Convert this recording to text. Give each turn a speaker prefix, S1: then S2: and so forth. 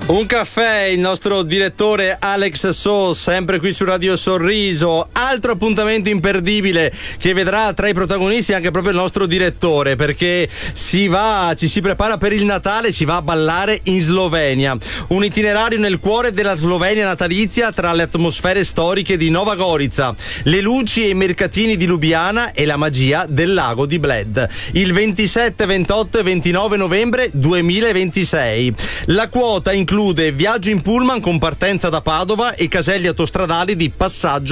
S1: Un caffè, il nostro direttore Alex So, sempre qui su Radio Sorriso. Altro appuntamento imperdibile che vedrà tra i protagonisti anche proprio il nostro direttore, perché ci si prepara per il Natale, si va a ballare in Slovenia. Un itinerario nel cuore della Slovenia natalizia, tra le atmosfere storiche di Nova Gorica, le luci e i mercatini di Lubiana e la magia del lago di Bled. Il 27, 28 e 29 novembre 2026. La quota include viaggio in pullman con partenza da Padova e caselli autostradali di passaggio